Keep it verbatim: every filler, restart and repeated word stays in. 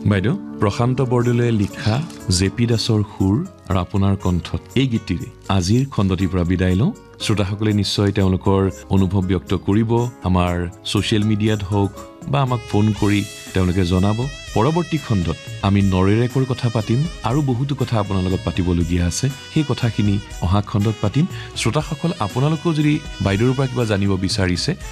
বাইদেউ প্ৰশান্ত বৰদলৈয়ে লিখা জে পি দাসৰ সুৰ আৰু আপোনাৰ কণ্ঠত এই গীতটিৰে আজিৰ খণ্ডটিৰ পৰা বিদায় লওঁ শ্ৰোতাসকলে নিশ্চয় তেওঁলোকৰ অনুভৱ ব্যক্ত কৰিব আমাৰ ছ'চিয়েল মিডিয়াত হওক বা আমাক ফোন কৰি তেওঁলোকে জনাব পৰৱৰ্তী খণ্ডত আমি নৰেৰেকৰ কথা পাতিম আৰু বহুতো কথা আপোনাৰ লগত পাতিবলগীয়া আছে সেই কথাখিনি অহা খণ্ডত পাতিম শ্ৰোতাসকল আপোনালোকেও যদি বাইদেউৰ পৰা কিবা জানিব বিচাৰিছে